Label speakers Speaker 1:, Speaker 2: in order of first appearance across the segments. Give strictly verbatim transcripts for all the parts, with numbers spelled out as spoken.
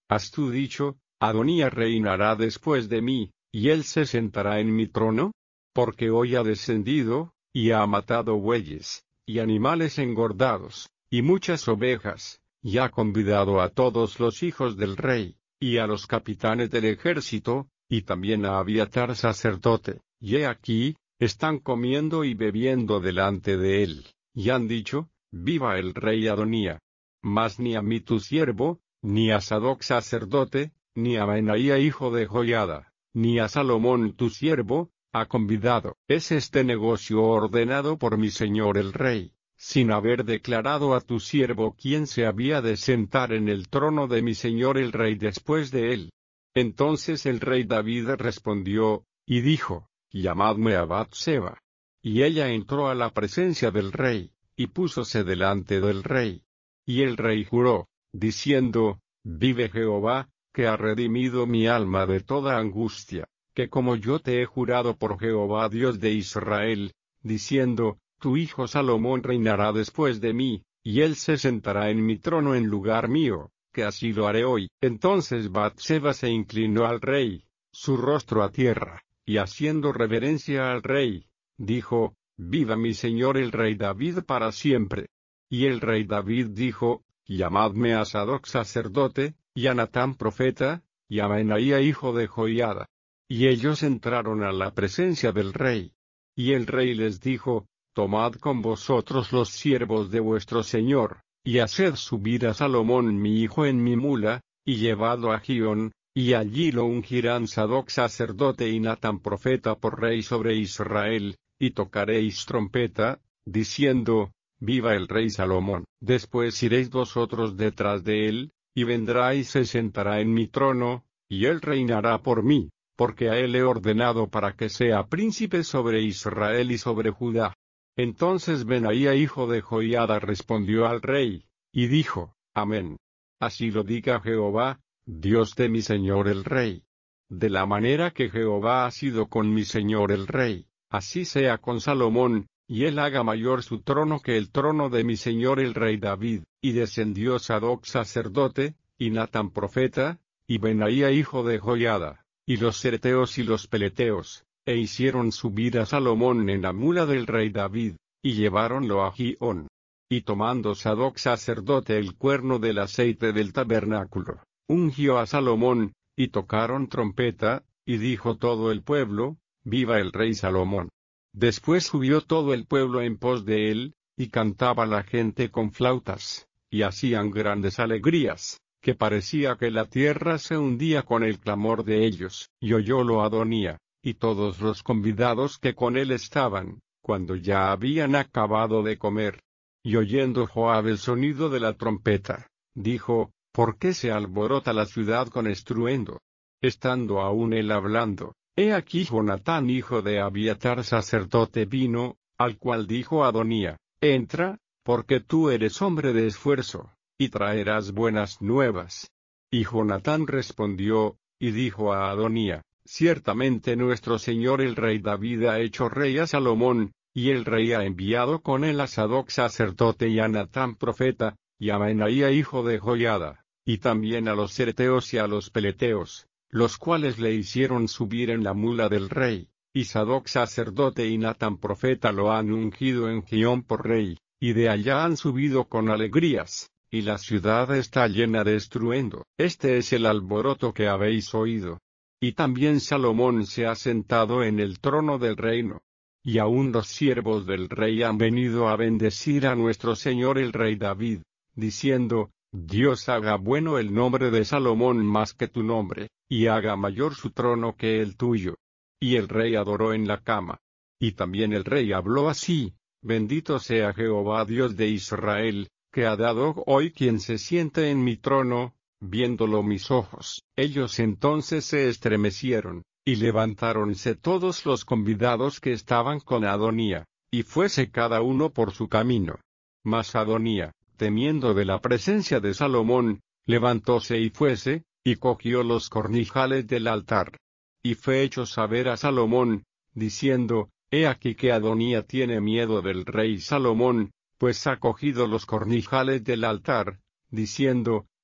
Speaker 1: ¿Has tú dicho, Adonía reinará después de mí, y él se sentará en mi trono? Porque hoy ha descendido, y ha matado bueyes, y animales engordados, y muchas ovejas, y ha convidado a todos los hijos del rey, y a los capitanes del ejército, y también a Abiatar sacerdote, y he aquí, están comiendo y bebiendo delante de él, y han dicho, viva el rey Adonía. Mas ni a mí tu siervo, ni a Sadoc sacerdote, ni a Benaía hijo de Joiada, ni a Salomón tu siervo, ha convidado. Es este negocio ordenado por mi señor el rey, sin haber declarado a tu siervo quién se había de sentar en el trono de mi señor el rey después de él. Entonces el rey David respondió, y dijo, llamadme a Batseba. Y ella entró a la presencia del rey, y púsose delante del rey. Y el rey juró, diciendo, vive Jehová, que ha redimido mi alma de toda angustia, que como yo te he jurado por Jehová Dios de Israel, diciendo, tu hijo Salomón reinará después de mí, y él se sentará en mi trono en lugar mío, que así lo haré hoy. Entonces Batseba se inclinó al rey, su rostro a tierra, y haciendo reverencia al rey, dijo, viva mi señor el rey David para siempre. Y el rey David dijo, llamadme a Sadoc sacerdote, y a Natán profeta, y a Benaía hijo de Joiada. Y ellos entraron a la presencia del rey. Y el rey les dijo, tomad con vosotros los siervos de vuestro señor, y haced subir a Salomón mi hijo en mi mula, y llevadlo a Gión, y allí lo ungirán Sadoc sacerdote y Natán profeta por rey sobre Israel, y tocaréis trompeta, diciendo, viva el rey Salomón. Después iréis vosotros detrás de él, y vendrá y se sentará en mi trono, y él reinará por mí, porque a él he ordenado para que sea príncipe sobre Israel y sobre Judá. Entonces Benaía hijo de Joiada respondió al rey, y dijo, amén. Así lo diga Jehová, Dios de mi señor el rey. De la manera que Jehová ha sido con mi señor el rey, así sea con Salomón, y él haga mayor su trono que el trono de mi señor el rey David. Y descendió Sadoc sacerdote, y Natán profeta, y Benaía hijo de Joiada, y los cereteos y los peleteos, e hicieron subir a Salomón en la mula del rey David, y lleváronlo a Gión. Y tomando Sadoc sacerdote el cuerno del aceite del tabernáculo, ungió a Salomón, y tocaron trompeta, y dijo todo el pueblo, viva el rey Salomón. Después subió todo el pueblo en pos de él, y cantaba la gente con flautas, y hacían grandes alegrías, que parecía que la tierra se hundía con el clamor de ellos. Y oyólo Adonía, y todos los convidados que con él estaban, cuando ya habían acabado de comer. Y oyendo Joab el sonido de la trompeta, dijo, ¿por qué se alborota la ciudad con estruendo? Estando aún él hablando, he aquí Jonatán hijo de Abiatar sacerdote vino, al cual dijo Adonía, entra, porque tú eres hombre de esfuerzo, y traerás buenas nuevas. Y Jonatán respondió, y dijo a Adonía, ciertamente nuestro señor el rey David ha hecho rey a Salomón, y el rey ha enviado con él a Sadoc sacerdote y a Natán profeta, y a Benaía hijo de Joiada, y también a los cereteos y a los peleteos, los cuales le hicieron subir en la mula del rey, y Sadoc sacerdote y Natán profeta lo han ungido en Gión por rey, y de allá han subido con alegrías, y la ciudad está llena de estruendo. Este es el alboroto que habéis oído. Y también Salomón se ha sentado en el trono del reino. Y aún los siervos del rey han venido a bendecir a nuestro señor el rey David, diciendo, Dios haga bueno el nombre de Salomón más que tu nombre, y haga mayor su trono que el tuyo. Y el rey adoró en la cama. Y también el rey habló así, bendito sea Jehová Dios de Israel, que ha dado hoy quien se siente en mi trono, viéndolo mis ojos. Ellos entonces se estremecieron, y levantáronse todos los convidados que estaban con Adonía, y fuese cada uno por su camino. Mas Adonía, temiendo de la presencia de Salomón, levantóse y fuese, y cogió los cornijales del altar. Y fue hecho saber a Salomón, diciendo, he aquí que Adonía tiene miedo del rey Salomón, pues ha cogido los cornijales del altar, diciendo,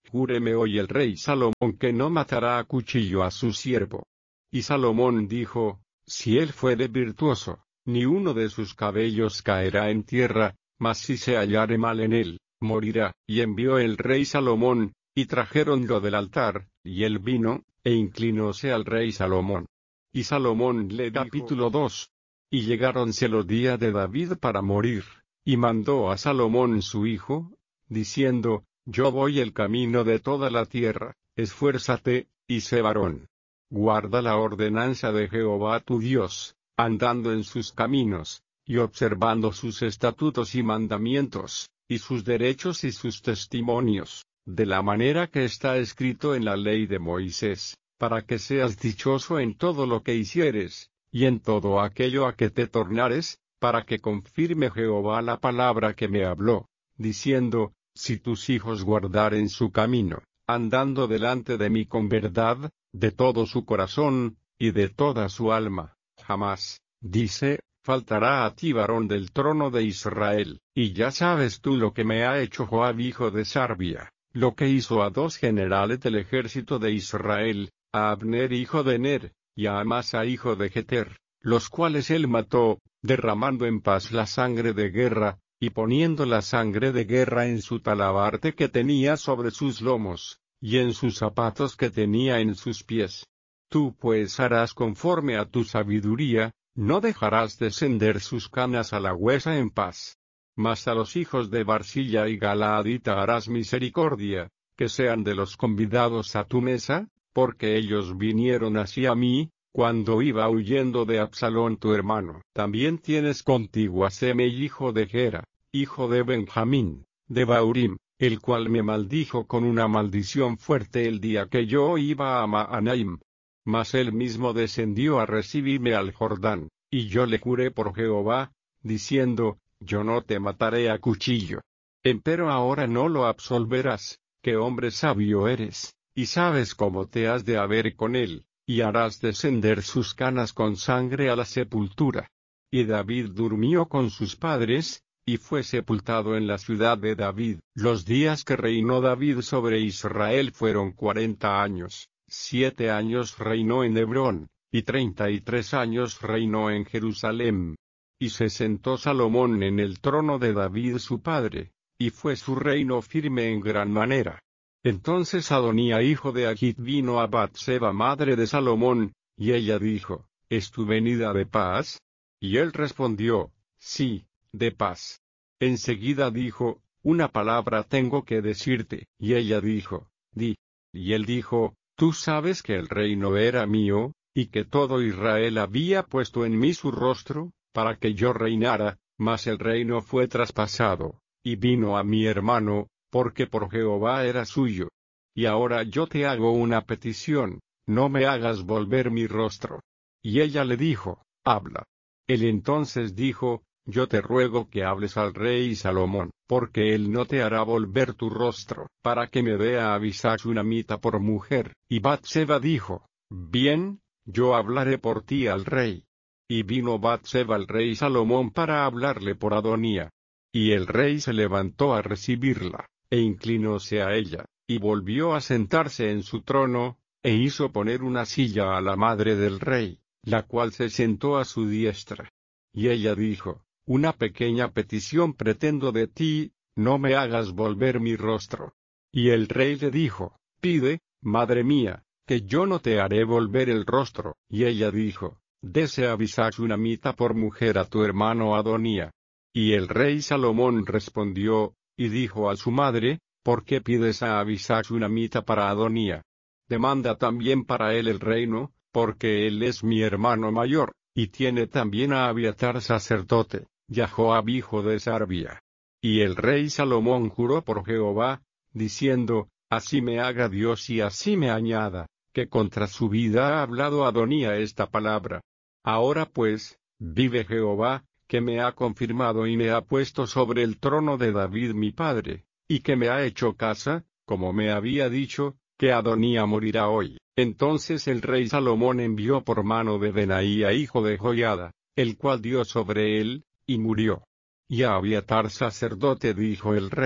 Speaker 1: Júreme hoy el rey Salomón que no matará a cuchillo a su siervo. Y Salomón dijo, si él fuere virtuoso, ni uno de sus cabellos caerá en tierra, mas si se hallare mal en él, morirá. Y envió el rey Salomón, y trajeronlo del altar, y él vino, e inclinóse al rey Salomón. Y Salomón le dijo, capítulo dos. Y llegáronse los días de David para morir, y mandó a Salomón su hijo, diciendo, yo voy el camino de toda la tierra, esfuérzate, y sé varón. Guarda la ordenanza de Jehová tu Dios, andando en sus caminos, y observando sus estatutos y mandamientos, y sus derechos y sus testimonios, de la manera que está escrito en la ley de Moisés, para que seas dichoso en todo lo que hicieres, y en todo aquello a que te tornares, para que confirme Jehová la palabra que me habló, diciendo, si tus hijos guardaren su camino, andando delante de mí con verdad, de todo su corazón, y de toda su alma, jamás, dice, faltará a ti varón del trono de Israel. Y ya sabes tú lo que me ha hecho Joab hijo de Sarbia, lo que hizo a dos generales del ejército de Israel, a Abner hijo de Ner, y a Amasa hijo de Jeter, los cuales él mató, derramando en paz la sangre de guerra, y poniendo la sangre de guerra en su talabarte que tenía sobre sus lomos, y en sus zapatos que tenía en sus pies. Tú pues harás conforme a tu sabiduría, no dejarás descender sus canas a la huesa en paz. Mas a los hijos de Barzilla y Galaadita harás misericordia, que sean de los convidados a tu mesa, porque ellos vinieron hacia mí, cuando iba huyendo de Absalón tu hermano. También tienes contigo a Semei hijo de Gera, hijo de Benjamín, de Baurim, el cual me maldijo con una maldición fuerte el día que yo iba a Mahanaim. Mas él mismo descendió a recibirme al Jordán, y yo le juré por Jehová, diciendo, yo no te mataré a cuchillo. Empero ahora no lo absolverás, que hombre sabio eres, y sabes cómo te has de haber con él, y harás descender sus canas con sangre a la sepultura. Y David durmió con sus padres, y fue sepultado en la ciudad de David. Los días que reinó David sobre Israel fueron cuarenta años, siete años reinó en Hebrón, y treinta y tres años reinó en Jerusalén. Y se sentó Salomón en el trono de David su padre, y fue su reino firme en gran manera. Entonces Adonía hijo de Agit vino a Batseba madre de Salomón, y ella dijo, ¿es tu venida de paz? Y él respondió, sí, de paz. Enseguida dijo, una palabra tengo que decirte, y ella dijo, di. Y él dijo, tú sabes que el reino era mío, y que todo Israel había puesto en mí su rostro, para que yo reinara, mas el reino fue traspasado, y vino a mi hermano, porque por Jehová era suyo. Y ahora yo te hago una petición, no me hagas volver mi rostro. Y ella le dijo, habla. Él entonces dijo, yo te ruego que hables al rey Salomón, porque él no te hará volver tu rostro, para que me dé a Abisag sunamita por mujer. Y Batseba dijo, bien, yo hablaré por ti al rey. Y vino Batseba al rey Salomón para hablarle por Adonía. Y el rey se levantó a recibirla, e inclinóse a ella, y volvió a sentarse en su trono, e hizo poner una silla a la madre del rey, la cual se sentó a su diestra. Y ella dijo, una pequeña petición pretendo de ti, no me hagas volver mi rostro. Y el rey le dijo, pide, madre mía, que yo no te haré volver el rostro. Y ella dijo, dese a Abisag sunamita por mujer a tu hermano Adonía. Y el rey Salomón respondió, y dijo a su madre, ¿por qué pides a Abisag sunamita para Adonía? Demanda también para él el reino, porque él es mi hermano mayor, y tiene también a Abiatar sacerdote, y a Joab hijo de Sarbia. Y el rey Salomón juró por Jehová, diciendo, así me haga Dios y así me añada, que contra su vida ha hablado Adonía esta palabra. Ahora pues, vive Jehová, que me ha confirmado y me ha puesto sobre el trono de David mi padre, y que me ha hecho casa, como me había dicho, que Adonía morirá hoy. Entonces el rey Salomón envió por mano de Benaía hijo de Joiada, el cual dio sobre él, y murió. Y a Abiatar sacerdote dijo el rey,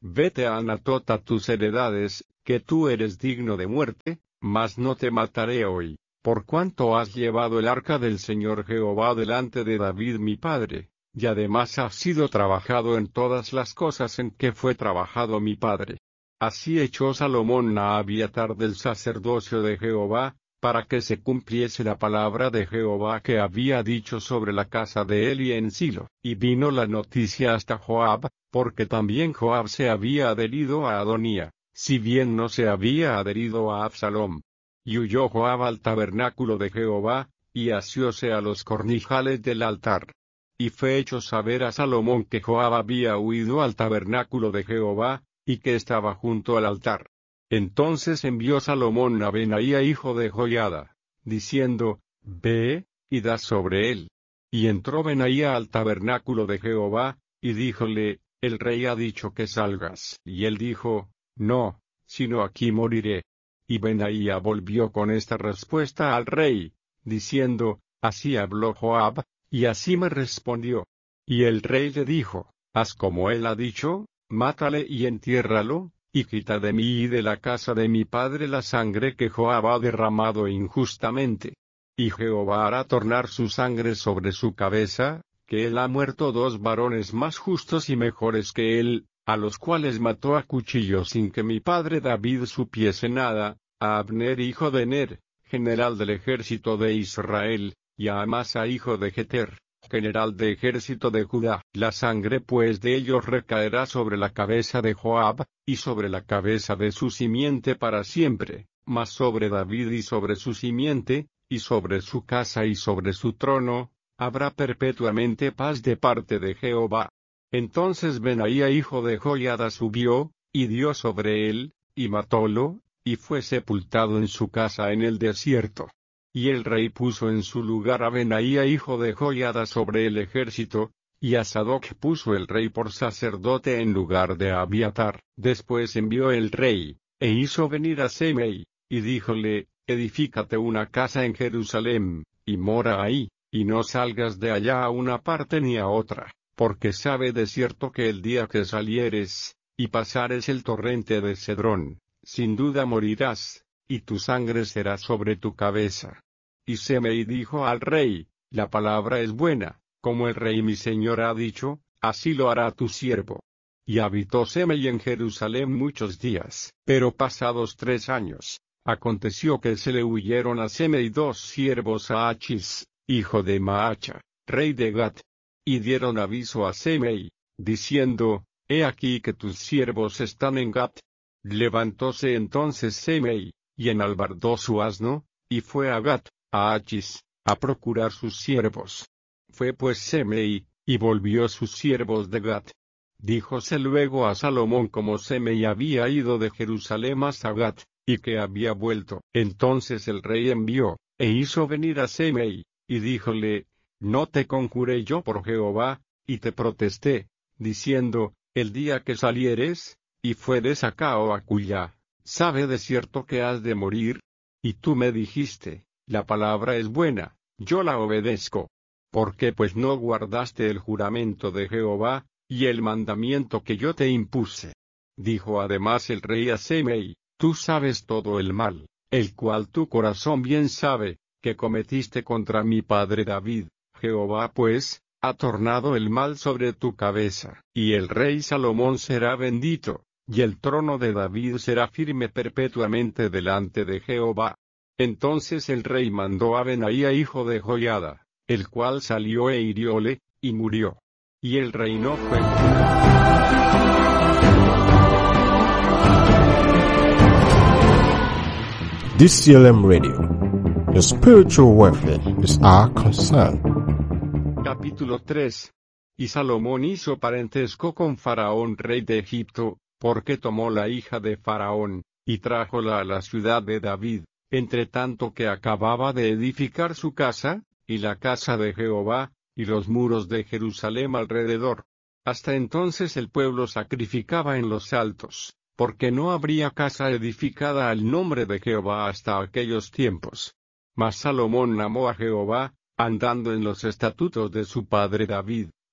Speaker 1: vete a Anatot a tus heredades, que tú eres digno de muerte, mas no te mataré hoy, por cuanto has llevado el arca del Señor Jehová delante de David mi padre, y además has sido trabajado en todas las cosas en que fue trabajado mi padre. Así echó Salomón a Abiatar del sacerdocio de Jehová, para que se cumpliese la palabra de Jehová que había dicho sobre la casa de Eli en Silo. Y vino la noticia hasta Joab, porque también Joab se había adherido a Adonía, si bien no se había adherido a Absalom. Y huyó Joab al tabernáculo de Jehová, y asióse a los cornijales del altar. Y fue hecho saber a Salomón que Joab había huido al tabernáculo de Jehová, y que estaba junto al altar. Entonces envió Salomón a Benaía hijo de Joiada, diciendo, Ve, y da sobre él. Y entró Benaía al tabernáculo de Jehová, y díjole, El rey ha dicho que salgas. Y él dijo, No, sino aquí moriré. Y Benaía volvió con esta respuesta al rey, diciendo, Así habló Joab, y así me respondió. Y el rey le dijo, Haz como él ha dicho, mátale y entiérralo, y quita de mí y de la casa de mi padre la sangre que Joab ha derramado injustamente. Y Jehová hará tornar su sangre sobre su cabeza, que él ha muerto dos varones más justos y mejores que él, a los cuales mató a cuchillo sin que mi padre David supiese nada, a Abner hijo de Ner, general del ejército de Israel, y a Amasa hijo de Jeter, general de ejército de Judá. La sangre pues de ellos recaerá sobre la cabeza de Joab, y sobre la cabeza de su simiente para siempre, mas sobre David y sobre su simiente, y sobre su casa y sobre su trono, habrá perpetuamente paz de parte de Jehová. Entonces Benaía hijo de Joiada subió, y dio sobre él, y matólo, y fue sepultado en su casa en el desierto. Y el rey puso en su lugar a Benaía hijo de Joiada sobre el ejército, y a Sadoc puso el rey por sacerdote en lugar de Abiatar. Después envió el rey, e hizo venir a Semei, y díjole, Edifícate una casa en Jerusalén, y mora ahí, y no salgas de allá a una parte ni a otra, porque sabe de cierto que el día que salieres, y pasares el torrente de Cedrón, sin duda morirás, y tu sangre será sobre tu cabeza. Y Semei dijo al rey, La palabra es buena, como el rey mi señor ha dicho, así lo hará tu siervo. Y habitó Semei en Jerusalén muchos días, pero pasados tres años, aconteció que se le huyeron a Semei dos siervos a Achis, hijo de Maacha, rey de Gat. Y dieron aviso a Semei, diciendo, He aquí que tus siervos están en Gat. Levantóse entonces Semei, y enalbardó su asno, y fue a Gat, a Achis, a procurar sus siervos. Fue pues Semei, y volvió sus siervos de Gat. Díjose luego a Salomón como Semei había ido de Jerusalén hasta Gat, y que había vuelto. Entonces el rey envió, e hizo venir a Semei, y díjole, No te conjuré yo por Jehová, y te protesté, diciendo, El día que salieres, y fueres acá o acullá, sabe de cierto que has de morir. Y tú me dijiste, La palabra es buena, yo la obedezco. ¿Por qué pues no guardaste el juramento de Jehová, y el mandamiento que yo te impuse? Dijo además el rey a Semei, Tú sabes todo el mal, el cual tu corazón bien sabe, que cometiste contra mi padre David. Jehová pues, ha tornado el mal sobre tu cabeza. Y el rey Salomón será bendito, y el trono de David será firme perpetuamente delante de Jehová. Entonces el rey mandó a Benaía hijo de Joiada, el cual salió e hirióle, y murió. Y el reino fue.
Speaker 2: D C L M Radio. The spiritual welfare is our concern.
Speaker 1: Capítulo tres. Y Salomón hizo parentesco con Faraón rey de Egipto, porque tomó la hija de Faraón, y trájola a la ciudad de David, entre tanto que acababa de edificar su casa, y la casa de Jehová, y los muros de Jerusalén alrededor. Hasta entonces el pueblo sacrificaba en los altos, porque no habría casa edificada al nombre de Jehová hasta aquellos tiempos. Mas Salomón amó a Jehová, andando en los estatutos de su padre David,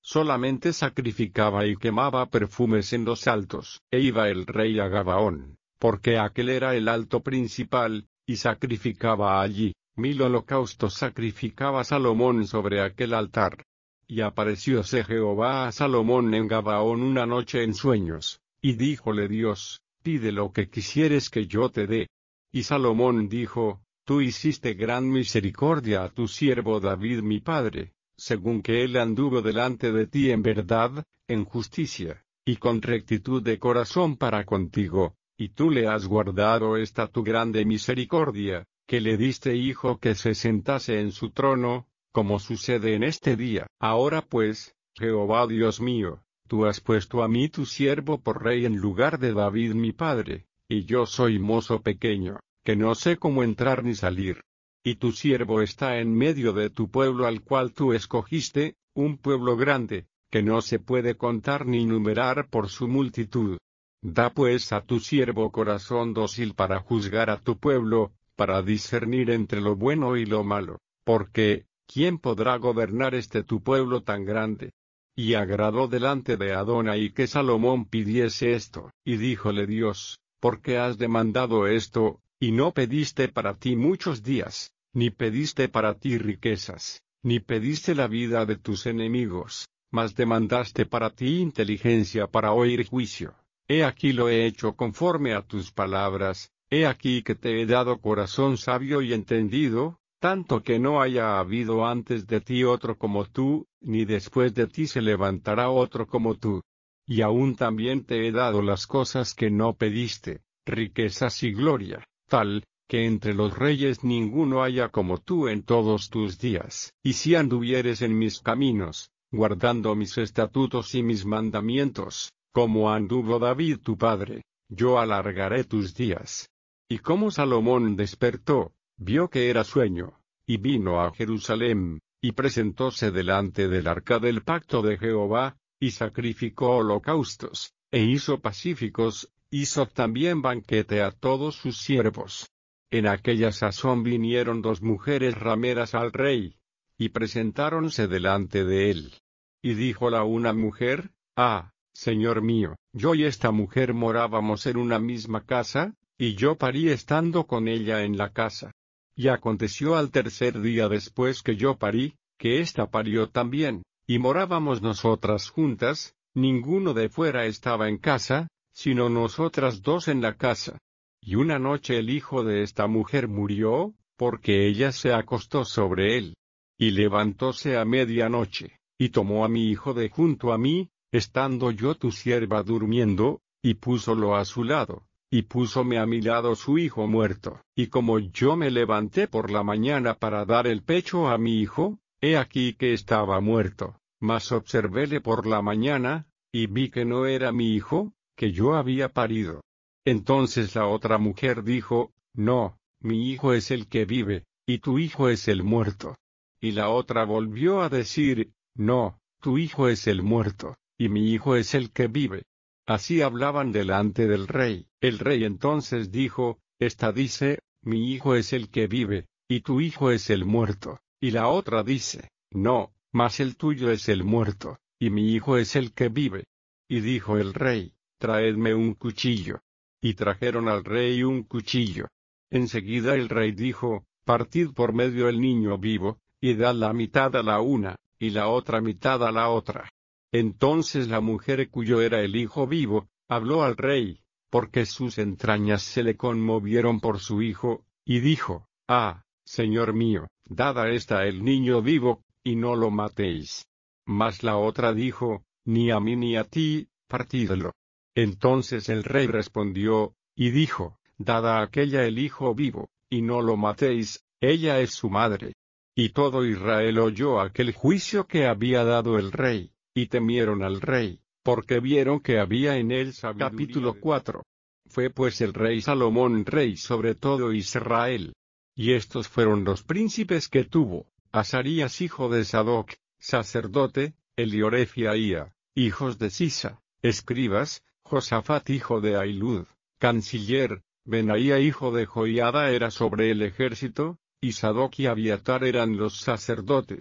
Speaker 1: solamente sacrificaba y quemaba perfumes en los altos. E iba el rey a Gabaón, porque aquel era el alto principal, y sacrificaba allí. Mil holocaustos sacrificaba Salomón sobre aquel altar. Y aparecióse Jehová a Salomón en Gabaón una noche en sueños, y díjole Dios, pide lo que quisieres que yo te dé. Y Salomón dijo, tú hiciste gran misericordia a tu siervo David mi padre, según que él anduvo delante de ti en verdad, en justicia, y con rectitud de corazón para contigo, y tú le has guardado esta tu grande misericordia, que le diste hijo que se sentase en su trono, como sucede en este día. Ahora pues, Jehová Dios mío, tú has puesto a mí tu siervo por rey en lugar de David mi padre, y yo soy mozo pequeño, que no sé cómo entrar ni salir. Y tu siervo está en medio de tu pueblo al cual tú escogiste, un pueblo grande, que no se puede contar ni numerar por su multitud. Da pues a tu siervo corazón dócil para juzgar a tu pueblo, para discernir entre lo bueno y lo malo, porque, ¿quién podrá gobernar este tu pueblo tan grande? Y agradó delante de Adonai que Salomón pidiese esto, y díjole Dios, ¿por qué has demandado esto, y no pediste para ti muchos días, ni pediste para ti riquezas, ni pediste la vida de tus enemigos, mas demandaste para ti inteligencia para oír juicio? He aquí lo he hecho conforme a tus palabras, he aquí que te he dado corazón sabio y entendido, tanto que no haya habido antes de ti otro como tú, ni después de ti se levantará otro como tú. Y aún también te he dado las cosas que no pediste, riquezas y gloria, tal, que entre los reyes ninguno haya como tú en todos tus días. Y si anduvieres en mis caminos, guardando mis estatutos y mis mandamientos, como anduvo David tu padre, yo alargaré tus días. Y como Salomón despertó, vio que era sueño, y vino a Jerusalén, y presentóse delante del arca del pacto de Jehová, y sacrificó holocaustos, e hizo pacíficos, hizo también banquete a todos sus siervos. En aquella sazón vinieron dos mujeres rameras al rey, y presentáronse delante de él. Y dijo la una mujer, ah, Señor mío, yo y esta mujer morábamos en una misma casa, y yo parí estando con ella en la casa. Y aconteció al tercer día después que yo parí, que ésta parió también, y morábamos nosotras juntas, ninguno de fuera estaba en casa, sino nosotras dos en la casa. Y una noche el hijo de esta mujer murió, porque ella se acostó sobre él. Y levantóse a medianoche, y tomó a mi hijo de junto a mí, estando yo tu sierva durmiendo, y púsolo a su lado, y púsome a mi lado su hijo muerto. Y como yo me levanté por la mañana para dar el pecho a mi hijo, he aquí que estaba muerto, mas observéle por la mañana, y vi que no era mi hijo, que yo había parido. Entonces la otra mujer dijo, no, mi hijo es el que vive, y tu hijo es el muerto. Y la otra volvió a decir, no, tu hijo es el muerto, y mi hijo es el que vive. Así hablaban delante del rey. El rey entonces dijo, esta dice, mi hijo es el que vive, y tu hijo es el muerto. Y la otra dice, no, mas el tuyo es el muerto, y mi hijo es el que vive. Y dijo el rey, traedme un cuchillo. Y trajeron al rey un cuchillo. Enseguida el rey dijo, partid por medio el niño vivo, y dad la mitad a la una, y la otra mitad a la otra. Entonces la mujer cuyo era el hijo vivo, habló al rey, porque sus entrañas se le conmovieron por su hijo, y dijo, ah, señor mío, dad a esta el niño vivo, y no lo matéis. Mas la otra dijo, ni a mí ni a ti, partidlo. Entonces el rey respondió, y dijo, dad a aquella el hijo vivo, y no lo matéis, ella es su madre. Y todo Israel oyó aquel juicio que había dado el rey, y temieron al rey, porque vieron que había en él sabiduría. Capítulo cuatro. Fue pues el rey Salomón rey sobre todo Israel. Y estos fueron los príncipes que tuvo: Azarías hijo de Sadoc, sacerdote; Elioref y Ahía, hijos de Sisa, escribas; Josafat hijo de Ahilud, canciller; Benaía hijo de Joiada era sobre el ejército; y Sadoc y Abiatar eran los sacerdotes;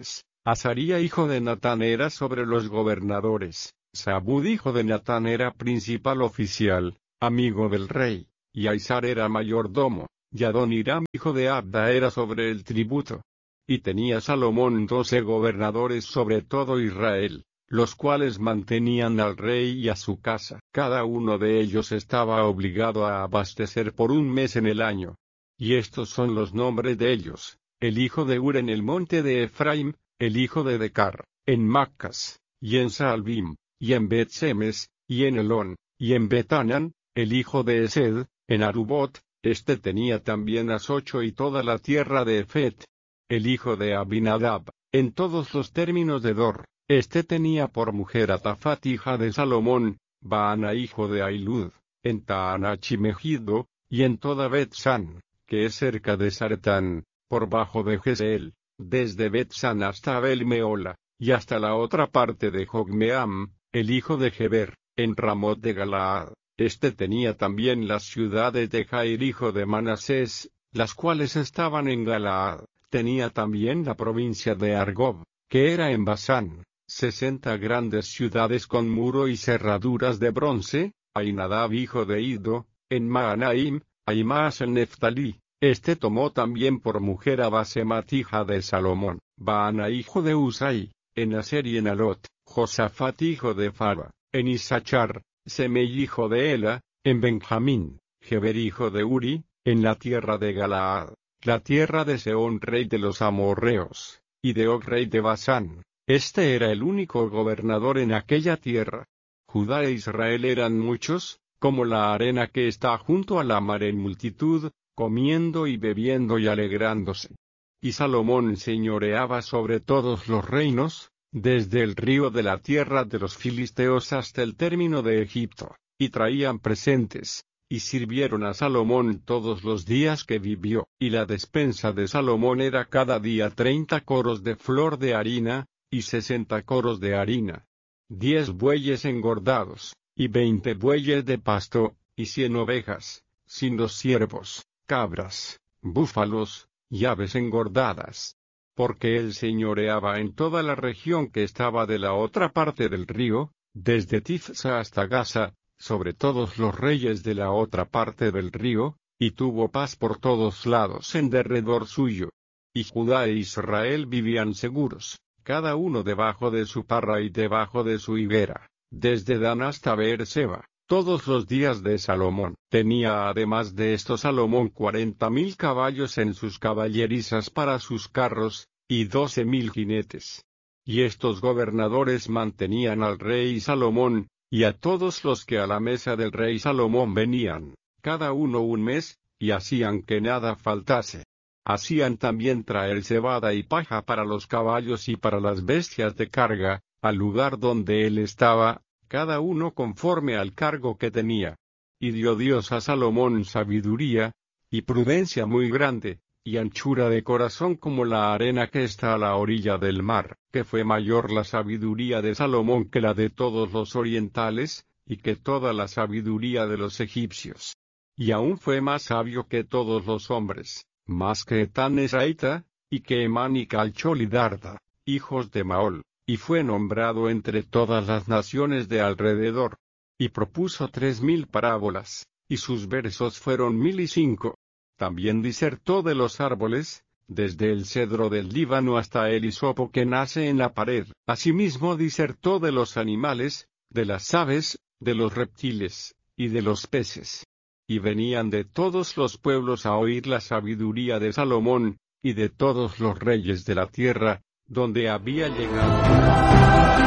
Speaker 1: Azaría hijo de Natán era sobre los gobernadores, Zabud hijo de Natán era principal oficial, amigo del rey, y Aizar era mayordomo, y Adoniram hijo de Abda era sobre el tributo. Y tenía Salomón doce gobernadores sobre todo Israel, los cuales mantenían al rey y a su casa. Cada uno de ellos estaba obligado a abastecer por un mes en el año. Y estos son los nombres de ellos: el hijo de Ur en el monte de Efraim, el hijo de Decar, en Maccas, y en Saalbim, y en Bet-Semes, y en Elón, y en Betanan, el hijo de Esed, en Arubot. Este tenía también Asocho y toda la tierra de Efet. El hijo de Abinadab, en todos los términos de Dor. Este tenía por mujer a Tafat hija de Salomón, Baana hijo de Ailud, en Taanach y Megido, y en toda Bet-San, que es cerca de Sartán, por bajo de Jezeel, desde Bet-San hasta Abel-Meola, y hasta la otra parte de Jogmeam, el hijo de Geber, en Ramot de Galaad. Este tenía también las ciudades de Jair hijo de Manasés, las cuales estaban en Galaad. Tenía también la provincia de Argob, que era en Basán, sesenta grandes ciudades con muro y cerraduras de bronce. Ainadab hijo de Ido, en Maanaim, Aimaas en Neftalí. Este tomó también por mujer a Basemat hija de Salomón, Baana hijo de Usai, en Aser y en Alot, Josafat hijo de Fara, en Isachar, Semei hijo de Ela, en Benjamín, Geber hijo de Uri, en la tierra de Galaad, la tierra de Seón rey de los amorreos, y de Og rey de Basán. Este era el único gobernador en aquella tierra. Judá e Israel eran muchos, como la arena que está junto a la mar en multitud, comiendo y bebiendo y alegrándose. Y Salomón señoreaba sobre todos los reinos, desde el río de la tierra de los filisteos hasta el término de Egipto, y traían presentes, y sirvieron a Salomón todos los días que vivió. Y la despensa de Salomón era cada día treinta coros de flor de harina, y sesenta coros de harina, diez bueyes engordados, y veinte bueyes de pasto, y cien ovejas, sin los ciervos, cabras, búfalos, y aves engordadas. Porque él señoreaba en toda la región que estaba de la otra parte del río, desde Tifsa hasta Gaza, sobre todos los reyes de la otra parte del río, y tuvo paz por todos lados en derredor suyo. Y Judá e Israel vivían seguros, cada uno debajo de su parra y debajo de su higuera, desde Dan hasta Beerseba, todos los días de Salomón. Tenía además de esto Salomón cuarenta mil caballos en sus caballerizas para sus carros, y doce mil jinetes. Y estos gobernadores mantenían al rey Salomón, y a todos los que a la mesa del rey Salomón venían, cada uno un mes, y hacían que nada faltase. Hacían también traer cebada y paja para los caballos y para las bestias de carga, al lugar donde él estaba, cada uno conforme al cargo que tenía. Y dio Dios a Salomón sabiduría, y prudencia muy grande, y anchura de corazón como la arena que está a la orilla del mar, que fue mayor la sabiduría de Salomón que la de todos los orientales, y que toda la sabiduría de los egipcios. Y aún fue más sabio que todos los hombres, más que Etán Esraita, y que Emán y Calchol y Darda, hijos de Maol, y fue nombrado entre todas las naciones de alrededor. Y propuso tres mil parábolas, y sus versos fueron mil y cinco. También disertó de los árboles, desde el cedro del Líbano hasta el hisopo que nace en la pared. Asimismo disertó de los animales, de las aves, de los reptiles, y de los peces. Y venían de todos los pueblos a oír la sabiduría de Salomón, y de todos los reyes de la tierra, donde había llegado.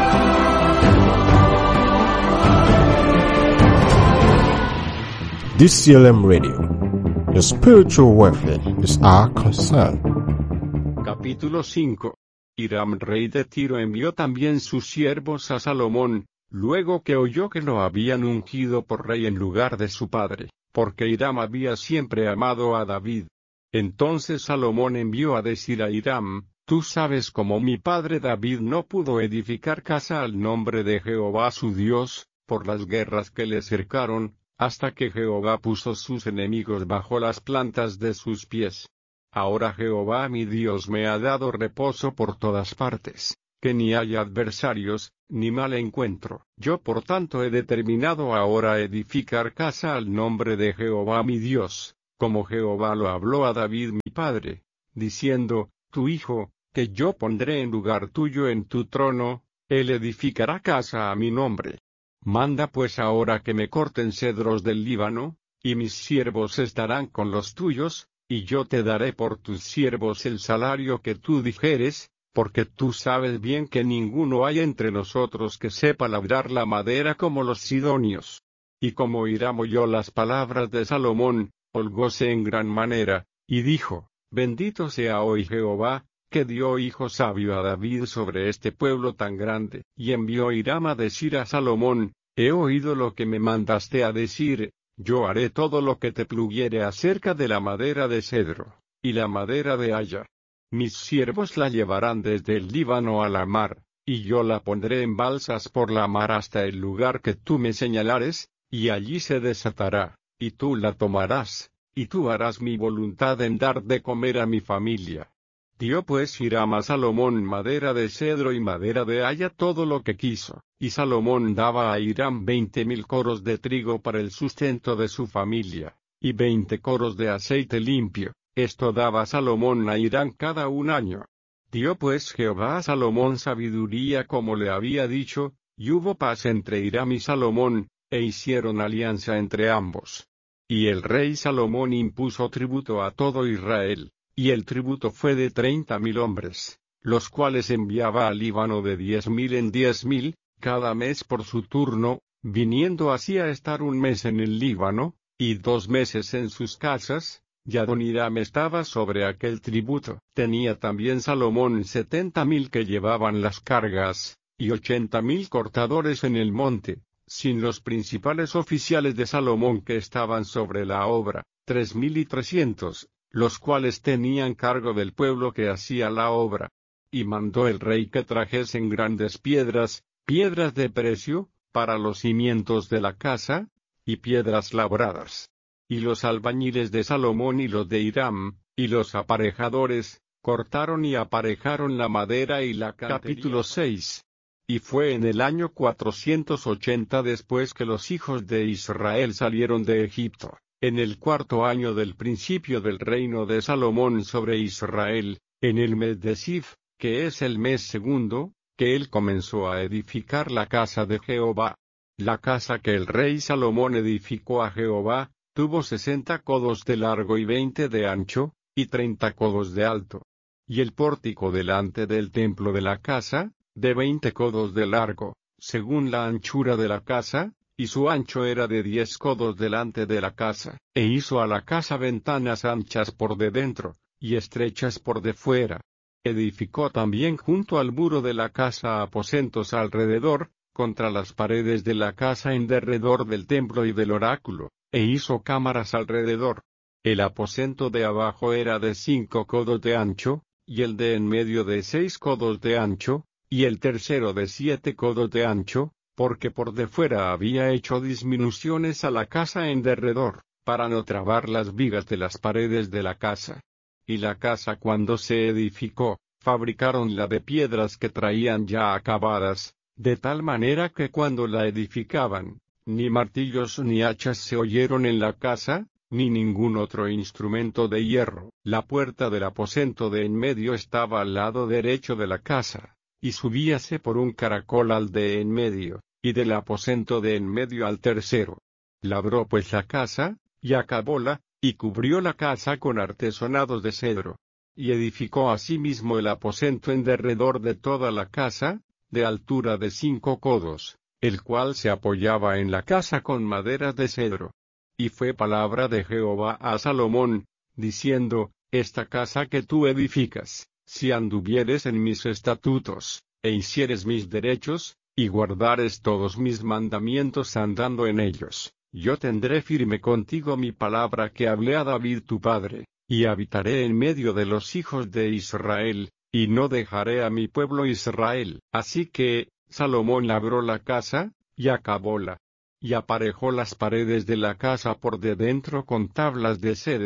Speaker 2: D C L M Radio. Your spiritual welfare is our concern.
Speaker 1: Capítulo cinco. Hiram rey de Tiro envió también sus siervos a Salomón, luego que oyó que lo habían ungido por rey en lugar de su padre, porque Hiram había siempre amado a David. Entonces Salomón envió a decir a Hiram: Tú sabes cómo mi padre David no pudo edificar casa al nombre de Jehová su Dios, por las guerras que le cercaron, hasta que Jehová puso sus enemigos bajo las plantas de sus pies. Ahora Jehová mi Dios me ha dado reposo por todas partes, que ni hay adversarios, ni mal encuentro. Yo por tanto he determinado ahora edificar casa al nombre de Jehová mi Dios, como Jehová lo habló a David mi padre, diciendo, tu hijo, que yo pondré en lugar tuyo en tu trono, él edificará casa a mi nombre. Manda pues ahora que me corten cedros del Líbano, y mis siervos estarán con los tuyos, y yo te daré por tus siervos el salario que tú dijeres, porque tú sabes bien que ninguno hay entre nosotros que sepa labrar la madera como los sidonios. Y como oirá oyó las palabras de Salomón, holgóse en gran manera, y dijo, bendito sea hoy Jehová, que dio hijo sabio a David sobre este pueblo tan grande. Y envió Hiram a decir a Salomón, he oído lo que me mandaste a decir, yo haré todo lo que te pluguiere acerca de la madera de cedro, y la madera de haya. Mis siervos la llevarán desde el Líbano a la mar, y yo la pondré en balsas por la mar hasta el lugar que tú me señalares, y allí se desatará, y tú la tomarás, y tú harás mi voluntad en dar de comer a mi familia. Dio pues Hiram a Salomón madera de cedro y madera de haya todo lo que quiso, y Salomón daba a Hiram veinte mil coros de trigo para el sustento de su familia, y veinte coros de aceite limpio, esto daba Salomón a Hiram cada un año. Dio pues Jehová a Salomón sabiduría como le había dicho, y hubo paz entre Hiram y Salomón, e hicieron alianza entre ambos. Y el rey Salomón impuso tributo a todo Israel. Y el tributo fue de treinta mil hombres, los cuales enviaba al Líbano de diez mil en diez mil, cada mes por su turno, viniendo así a estar un mes en el Líbano, y dos meses en sus casas, y Adoniram estaba sobre aquel tributo. Tenía también Salomón setenta mil que llevaban las cargas, y ochenta mil cortadores en el monte, sin los principales oficiales de Salomón que estaban sobre la obra, tres mil y trescientos. Los cuales tenían cargo del pueblo que hacía la obra. Y mandó el rey que trajesen grandes piedras, piedras de precio, para los cimientos de la casa, y piedras labradas. Y los albañiles de Salomón y los de Hiram, y los aparejadores, cortaron y aparejaron la madera y la cantería. Capítulo seis. Y fue en el año cuatrocientos ochenta después que los hijos de Israel salieron de Egipto, en el cuarto año del principio del reino de Salomón sobre Israel, en el mes de Sif, que es el mes segundo, que él comenzó a edificar la casa de Jehová. La casa que el rey Salomón edificó a Jehová, tuvo sesenta codos de largo y veinte de ancho, y treinta codos de alto. Y el pórtico delante del templo de la casa, de veinte codos de largo, según la anchura de la casa, y su ancho era de diez codos delante de la casa, e hizo a la casa ventanas anchas por de dentro, y estrechas por de fuera. Edificó también junto al muro de la casa aposentos alrededor, contra las paredes de la casa en derredor del templo y del oráculo, e hizo cámaras alrededor. El aposento de abajo era de cinco codos de ancho, y el de en medio de seis codos de ancho, y el tercero de siete codos de ancho, porque por de fuera había hecho disminuciones a la casa en derredor, para no trabar las vigas de las paredes de la casa. Y la casa cuando se edificó, fabricaronla de piedras que traían ya acabadas, de tal manera que cuando la edificaban, ni martillos ni hachas se oyeron en la casa, ni ningún otro instrumento de hierro. La puerta del aposento de en medio estaba al lado derecho de la casa, y subíase por un caracol al de en medio, y del aposento de en medio al tercero. Labró pues la casa, y acabóla, y cubrió la casa con artesonados de cedro. Y edificó asimismo el aposento en derredor de toda la casa, de altura de cinco codos, el cual se apoyaba en la casa con maderas de cedro. Y fue palabra de Jehová a Salomón, diciendo, esta casa que tú edificas, si anduvieres en mis estatutos, e hicieres mis derechos, y guardares todos mis mandamientos andando en ellos, yo tendré firme contigo mi palabra que hablé a David tu padre, y habitaré en medio de los hijos de Israel, y no dejaré a mi pueblo Israel. Así que, Salomón labró la casa, y acabóla, y aparejó las paredes de la casa por de dentro con tablas de cedro,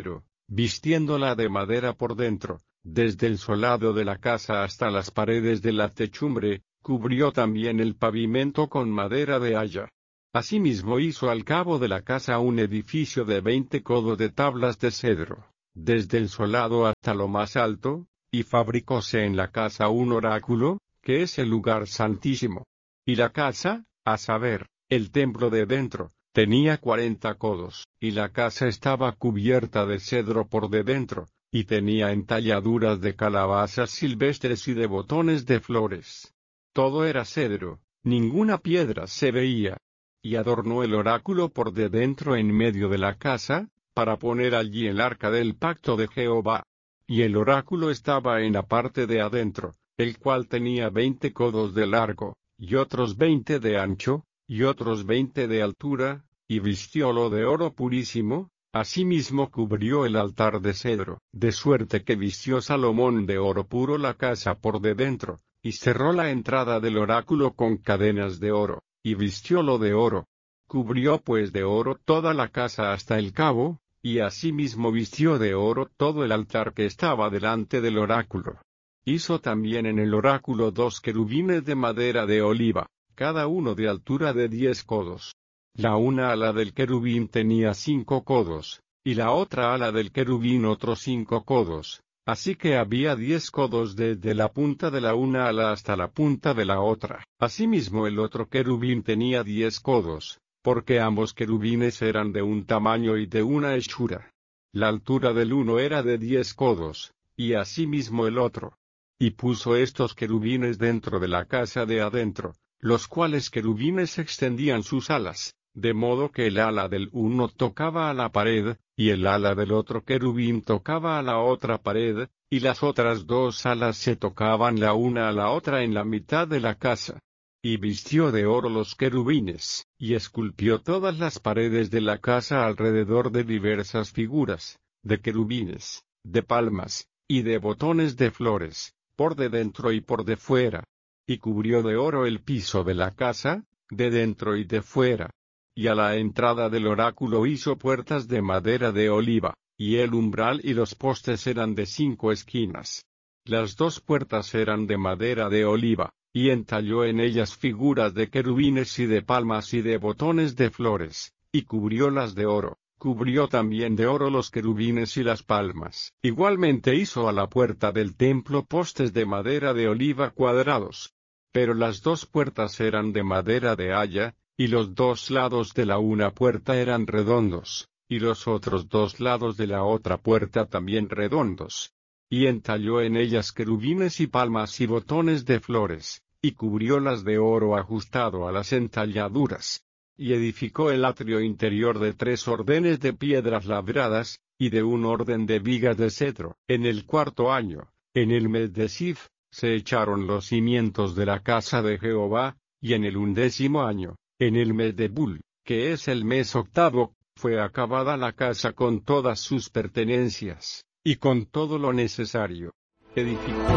Speaker 1: vistiéndola de madera por dentro, desde el solado de la casa hasta las paredes de la techumbre, cubrió también el pavimento con madera de haya. Asimismo hizo al cabo de la casa un edificio de veinte codos de tablas de cedro, desde el solado hasta lo más alto, y fabricóse en la casa un oráculo, que es el lugar santísimo. Y la casa, a saber, el templo de dentro, tenía cuarenta codos, y la casa estaba cubierta de cedro por de dentro, y tenía entalladuras de calabazas silvestres y de botones de flores. Todo era cedro, ninguna piedra se veía. Y adornó el oráculo por de dentro en medio de la casa, para poner allí el arca del pacto de Jehová. Y el oráculo estaba en la parte de adentro, el cual tenía veinte codos de largo, y otros veinte de ancho, y otros veinte de altura, y vistiólo de oro purísimo. Asimismo cubrió el altar de cedro, de suerte que vistió Salomón de oro puro la casa por de dentro, y cerró la entrada del oráculo con cadenas de oro, y vistiólo de oro. Cubrió pues de oro toda la casa hasta el cabo, y asimismo vistió de oro todo el altar que estaba delante del oráculo. Hizo también en el oráculo dos querubines de madera de oliva, cada uno de altura de diez codos. La una ala del querubín tenía cinco codos, y la otra ala del querubín otros cinco codos, así que había diez codos desde la punta de la una ala hasta la punta de la otra. Asimismo el otro querubín tenía diez codos, porque ambos querubines eran de un tamaño y de una hechura. La altura del uno era de diez codos, y asimismo el otro. Y puso estos querubines dentro de la casa de adentro, los cuales querubines extendían sus alas, de modo que el ala del uno tocaba a la pared, y el ala del otro querubín tocaba a la otra pared, y las otras dos alas se tocaban la una a la otra en la mitad de la casa. Y vistió de oro los querubines, y esculpió todas las paredes de la casa alrededor de diversas figuras, de querubines, de palmas, y de botones de flores, por de dentro y por de fuera. Y cubrió de oro el piso de la casa, de dentro y de fuera. Y a la entrada del oráculo hizo puertas de madera de oliva, y el umbral y los postes eran de cinco esquinas. Las dos puertas eran de madera de oliva, y entalló en ellas figuras de querubines y de palmas y de botones de flores, y cubriólas de oro. Cubrió también de oro los querubines y las palmas. Igualmente hizo a la puerta del templo postes de madera de oliva cuadrados. Pero las dos puertas eran de madera de haya, y los dos lados de la una puerta eran redondos, y los otros dos lados de la otra puerta también redondos. Y entalló en ellas querubines y palmas y botones de flores, y cubriólas de oro ajustado a las entalladuras. Y edificó el atrio interior de tres órdenes de piedras labradas, y de un orden de vigas de cedro. En el cuarto año, en el mes de Sif, se echaron los cimientos de la casa de Jehová, y en el undécimo año, en el mes de Bul, que es el mes octavo, fue acabada la casa con todas sus pertenencias, y con todo lo necesario. Edificó.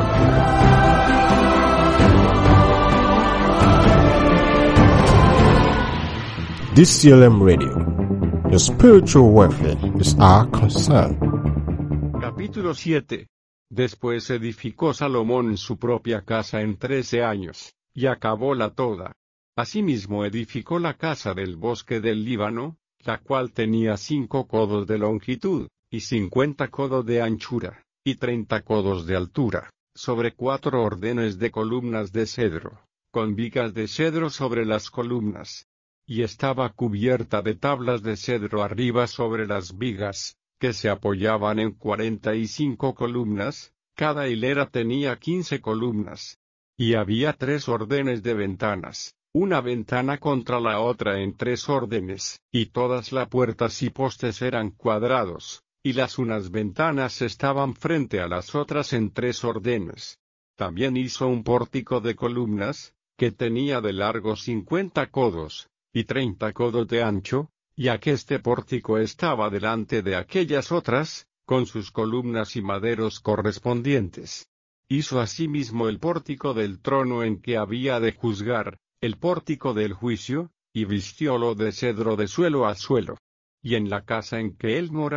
Speaker 2: D C L M Radio. Your spiritual welfare is our concern.
Speaker 1: Capítulo siete. Después edificó Salomón su propia casa en trece años, y acabóla toda. Asimismo edificó la casa del bosque del Líbano, la cual tenía cinco codos de longitud, y cincuenta codos de anchura, y treinta codos de altura, sobre cuatro órdenes de columnas de cedro, con vigas de cedro sobre las columnas. Y estaba cubierta de tablas de cedro arriba sobre las vigas, que se apoyaban en cuarenta y cinco columnas, cada hilera tenía quince columnas. Y había tres órdenes de ventanas, una ventana contra la otra en tres órdenes, y todas las puertas y postes eran cuadrados, y las unas ventanas estaban frente a las otras en tres órdenes. También hizo un pórtico de columnas, que tenía de largo cincuenta codos, y treinta codos de ancho, y aqueste pórtico estaba delante de aquellas otras, con sus columnas y maderos correspondientes. Hizo asimismo el pórtico del trono en que había de juzgar, el pórtico del juicio, y vistiólo de cedro de suelo a suelo. Y en la casa en que él moraba,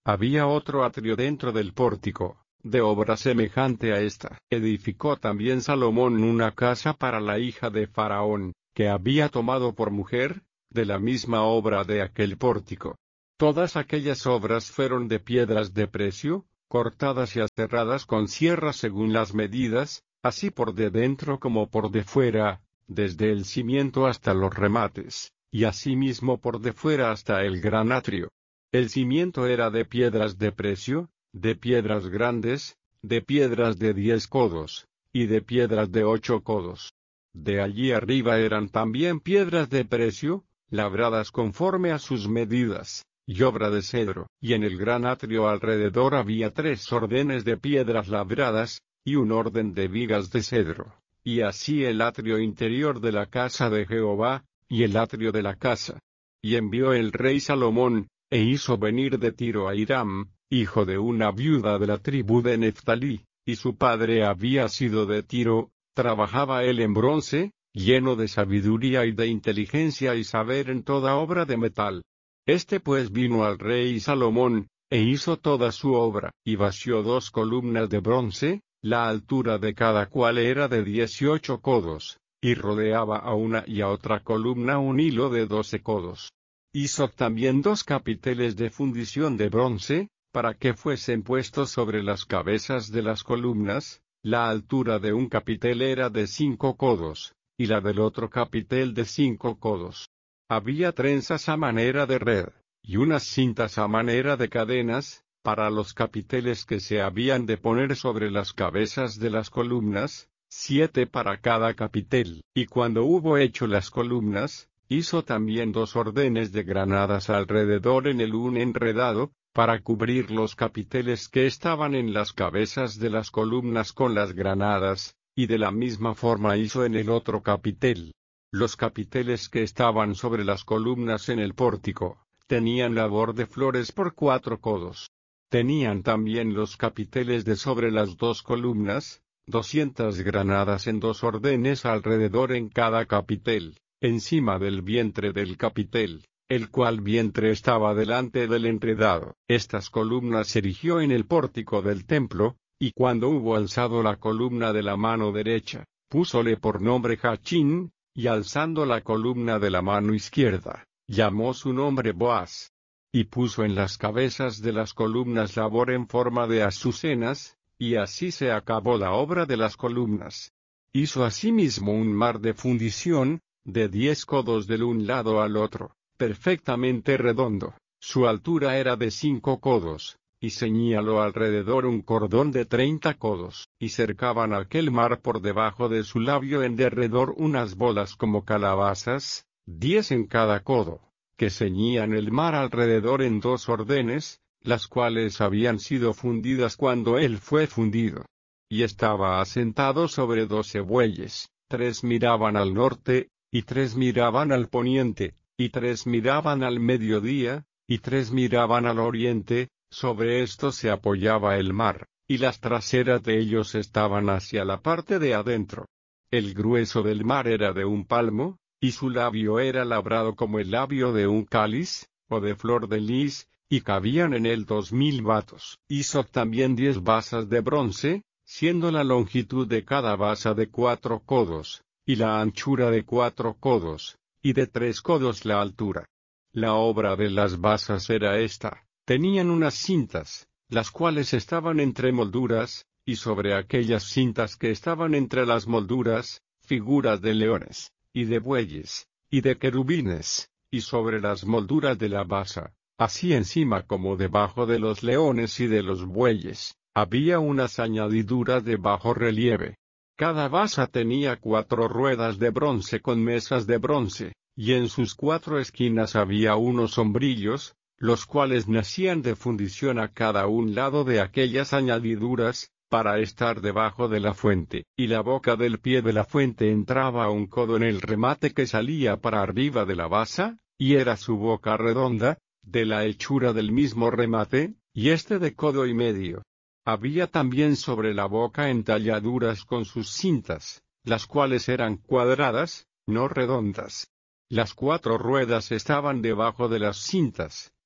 Speaker 1: Había otro atrio dentro del pórtico, de obra semejante a esta. Edificó también Salomón una casa para la hija de Faraón, que había tomado por mujer, de la misma obra de aquel pórtico. Todas aquellas obras fueron de piedras de precio, cortadas y aserradas con sierra según las medidas, así por de dentro como por de fuera, desde el cimiento hasta los remates, y asimismo por de fuera hasta el gran atrio. El cimiento era de piedras de precio, de piedras grandes, de piedras de diez codos, y de piedras de ocho codos. De allí arriba eran también piedras de precio, labradas conforme a sus medidas, y obra de cedro. Y en el gran atrio alrededor había tres ordenes de piedras labradas, y un orden de vigas de cedro. Y así el atrio interior de la casa de Jehová, y el atrio de la casa. Y envió el rey Salomón, e hizo venir de Tiro a Hiram, hijo de una viuda de la tribu de Neftalí, y su padre había sido de Tiro. Trabajaba él en bronce, lleno de sabiduría y de inteligencia y saber en toda obra de metal. Este pues vino al rey Salomón, e hizo toda su obra, y vació dos columnas de bronce, la altura de cada cual era de dieciocho codos, y rodeaba a una y a otra columna un hilo de doce codos. Hizo también dos capiteles de fundición de bronce, para que fuesen puestos sobre las cabezas de las columnas. La altura de un capitel era de cinco codos, y la del otro capitel de cinco codos. Había trenzas a manera de red, y unas cintas a manera de cadenas, para los capiteles que se habían de poner sobre las cabezas de las columnas, siete para cada capitel. Y cuando hubo hecho las columnas, hizo también dos ordenes de granadas alrededor en el un enredado, para cubrir los capiteles que estaban en las cabezas de las columnas con las granadas, y de la misma forma hizo en el otro capitel. Los capiteles que estaban sobre las columnas en el pórtico, tenían labor de flores por cuatro codos. Tenían también los capiteles de sobre las dos columnas, doscientas granadas en dos ordenes alrededor en cada capitel, encima del vientre del capitel, el cual vientre estaba delante del enredado. Estas columnas se erigió en el pórtico del templo, y cuando hubo alzado la columna de la mano derecha, púsole por nombre Jachín, y alzando la columna de la mano izquierda, llamó su nombre Boaz. Y puso en las cabezas de las columnas labor en forma de azucenas, y así se acabó la obra de las columnas. Hizo asimismo un mar de fundición, de diez codos del un lado al otro, perfectamente redondo. Su altura era de cinco codos, y ceñíalo alrededor un cordón de treinta codos, y cercaban aquel mar por debajo de su labio en derredor unas bolas como calabazas, diez en cada codo, que ceñían el mar alrededor en dos ordenes, las cuales habían sido fundidas cuando él fue fundido. Y estaba asentado sobre doce bueyes, tres miraban al norte, y tres miraban al poniente, y tres miraban al mediodía, y tres miraban al oriente. Sobre esto se apoyaba el mar, y las traseras de ellos estaban hacia la parte de adentro. El grueso del mar era de un palmo, y su labio era labrado como el labio de un cáliz, o de flor de lis, y cabían en él dos mil batos. Hizo también diez basas de bronce, siendo la longitud de cada basa de cuatro codos, y la anchura de cuatro codos, y de tres codos la altura. La obra de las basas era esta. Tenían unas cintas, las cuales estaban entre molduras, y sobre aquellas cintas que estaban entre las molduras, figuras de leones, y de bueyes, y de querubines, y sobre las molduras de la basa, así encima como debajo de los leones y de los bueyes, había unas añadiduras de bajo relieve. Cada basa tenía cuatro ruedas de bronce con mesas de bronce, y en sus cuatro esquinas había unos sombrillos, los cuales nacían de fundición a cada un lado de aquellas añadiduras, para estar debajo de la fuente, y la boca del pie de la fuente entraba a un codo en el remate que salía para arriba de la basa, y era su boca redonda, de la hechura del mismo remate, y este de codo y medio. Había también sobre la boca entalladuras con sus cintas, las cuales eran cuadradas, no redondas. Las cuatro ruedas estaban debajo de las cintas,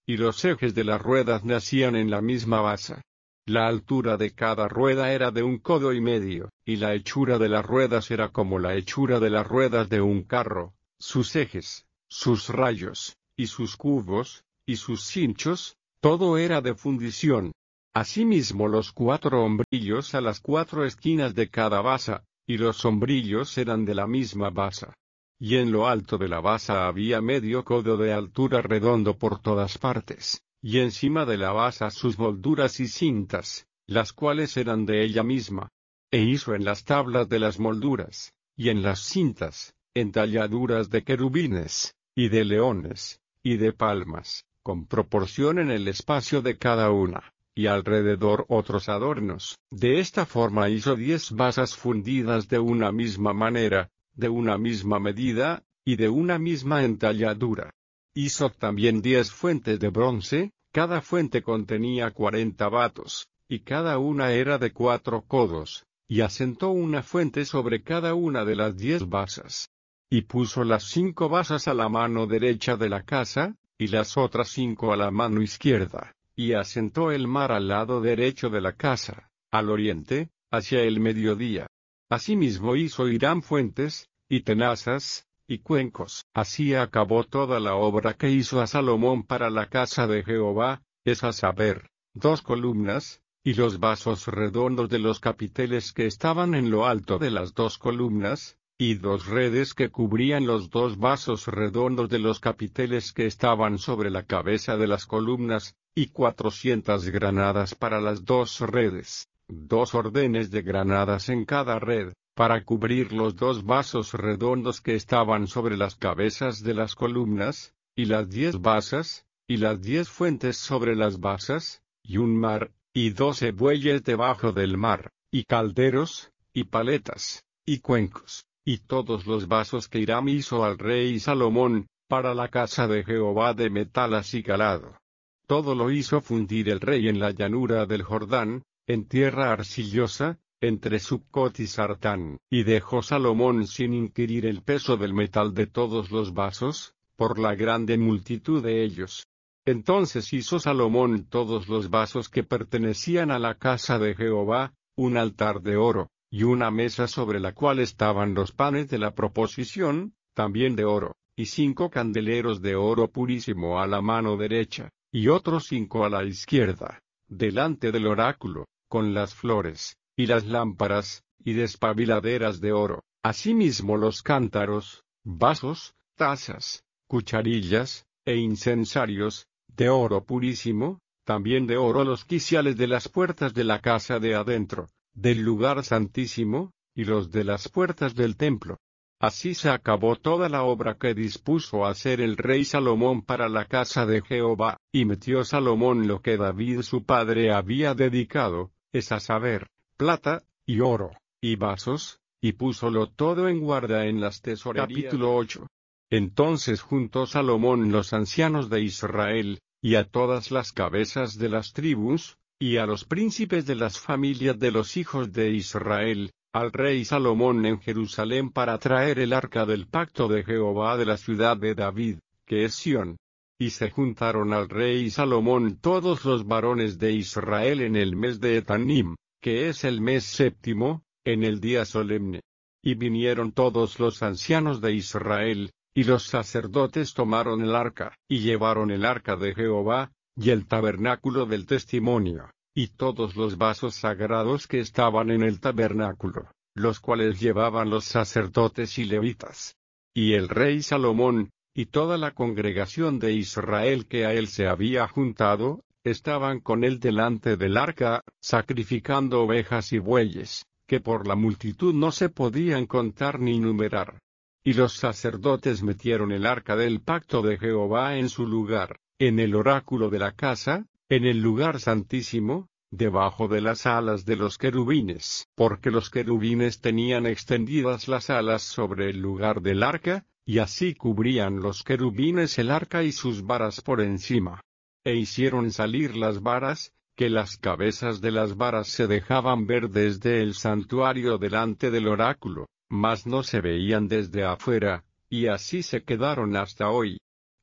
Speaker 1: y los ejes de las ruedas nacían en la misma basa. La altura de cada rueda era de un codo y medio, y la hechura de las ruedas era como la hechura de las ruedas de un carro, sus ejes, sus rayos, y sus cubos, y sus cinchos, todo era de fundición. Asimismo los cuatro hombrillos a las cuatro esquinas de cada basa, y los hombrillos eran de la misma basa. Y en lo alto de la basa había medio codo de altura redondo por todas partes, y encima de la basa sus molduras y cintas, las cuales eran de ella misma. E hizo en las tablas de las molduras, y en las cintas, entalladuras de querubines, y de leones, y de palmas, con proporción en el espacio de cada una, y alrededor otros adornos. De esta forma hizo diez basas fundidas de una misma manera, de una misma medida, y de una misma entalladura. Hizo también diez fuentes de bronce, cada fuente contenía cuarenta batos, y cada una era de cuatro codos, y asentó una fuente sobre cada una de las diez basas. Y puso las cinco basas a la mano derecha de la casa, y las otras cinco a la mano izquierda, y asentó el mar al lado derecho de la casa, al oriente, hacia el mediodía. Asimismo hizo Hiram fuentes, y tenazas, y cuencos. Así acabó toda la obra que hizo a Salomón para la casa de Jehová, es a saber, dos columnas, y los vasos redondos de los capiteles que estaban en lo alto de las dos columnas, y dos redes que cubrían los dos vasos redondos de los capiteles que estaban sobre la cabeza de las columnas, y cuatrocientas granadas para las dos redes, dos ordenes de granadas en cada red, para cubrir los dos vasos redondos que estaban sobre las cabezas de las columnas, y las diez basas, y las diez fuentes sobre las basas, y un mar, y doce bueyes debajo del mar, y calderos, y paletas, y cuencos, y todos los vasos que Hiram hizo al rey Salomón, para la casa de Jehová de metal acicalado. Todo lo hizo fundir el rey en la llanura del Jordán, en tierra arcillosa, entre Succot y Sartán, y dejó Salomón sin inquirir el peso del metal de todos los vasos, por la grande multitud de ellos. Entonces hizo Salomón todos los vasos que pertenecían a la casa de Jehová, un altar de oro, y una mesa sobre la cual estaban los panes de la proposición, también de oro, y cinco candeleros de oro purísimo a la mano derecha, y otros cinco a la izquierda, delante del oráculo, con las flores, y las lámparas, y despabiladeras de oro, asimismo los cántaros, vasos, tazas, cucharillas, e incensarios, de oro purísimo, también de oro los quiciales de las puertas de la casa de adentro, del lugar santísimo, y los de las puertas del templo. Así se acabó toda la obra que dispuso hacer el rey Salomón para la casa de Jehová, y metió Salomón lo que David su padre había dedicado, es a saber, plata, y oro, y vasos, y púsolo todo en guarda en las tesorerías. Capítulo ocho. Entonces juntó Salomón los ancianos de Israel, y a todas las cabezas de las tribus, y a los príncipes de las familias de los hijos de Israel, al rey Salomón en Jerusalén para traer el arca del pacto de Jehová de la ciudad de David, que es Sión. Y se juntaron al rey Salomón todos los varones de Israel en el mes de Etanim, que es el mes séptimo, en el día solemne. Y vinieron todos los ancianos de Israel, y los sacerdotes tomaron el arca, y llevaron el arca de Jehová, y el tabernáculo del testimonio, y todos los vasos sagrados que estaban en el tabernáculo, los cuales llevaban los sacerdotes y levitas. Y el rey Salomón, y toda la congregación de Israel que a él se había juntado, estaban con él delante del arca, sacrificando ovejas y bueyes, que por la multitud no se podían contar ni numerar. Y los sacerdotes metieron el arca del pacto de Jehová en su lugar, en el oráculo de la casa, en el lugar santísimo, debajo de las alas de los querubines, porque los querubines tenían extendidas las alas sobre el lugar del arca, y así cubrían los querubines el arca y sus varas por encima. E hicieron salir las varas, que las cabezas de las varas se dejaban ver desde el santuario delante del oráculo, mas no se veían desde afuera, y así se quedaron hasta hoy.